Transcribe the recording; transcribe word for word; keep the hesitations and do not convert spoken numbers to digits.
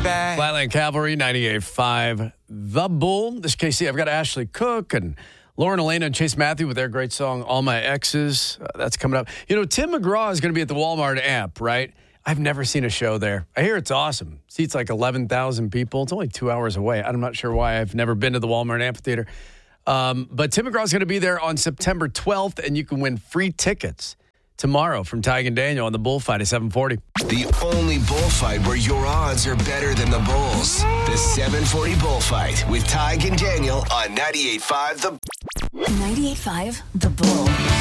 back. Flatland Cavalry, ninety-eight point five. The Bull. This is K C. I've got Ashley Cook and Lauren Elena and Chase Matthew with their great song, All My Exes. Uh, that's coming up. You know, Tim McGraw is going to be at the Walmart Amp, right? I've never seen a show there. I hear it's awesome. Seats like eleven thousand people. It's only two hours away. I'm not sure why. I've never been to the Walmart Amphitheater. Um, but Tim McGraw is going to be there on September twelfth, and you can win free tickets tomorrow from Tig and Daniel on the Bullfight at seven forty. The only bullfight where your odds are better than the Bulls. The seven forty Bullfight with Tig and Daniel on ninety-eight point five The ninety-eight point five The Bull.